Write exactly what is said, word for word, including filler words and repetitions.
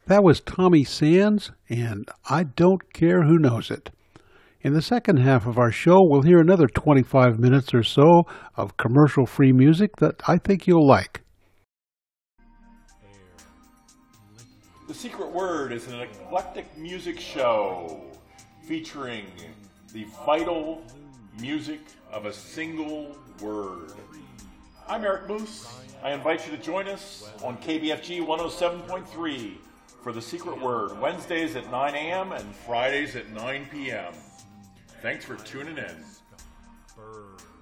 That was Tommy Sands, and I Don't Care Who Knows It. In the second half of our show, we'll hear another twenty-five minutes or so of commercial-free music that I think you'll like. The Secret Word is an eclectic music show featuring the vital music of a single word. I'm Eric Moose. I invite you to join us on K B F G one oh seven point three for The Secret Word, Wednesdays at nine a.m. and Fridays at nine p.m. Thanks for tuning in.